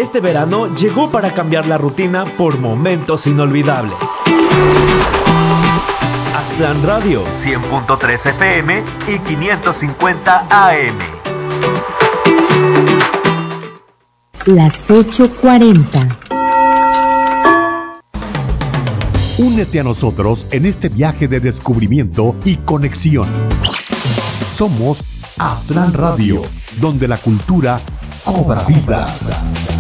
Este verano llegó para cambiar la rutina por momentos inolvidables. Aztlán Radio, 100.3 FM y 550 AM. Las 8:40. Únete a nosotros en este viaje de descubrimiento y conexión. Somos Aztlán Radio, donde la cultura cobra vida.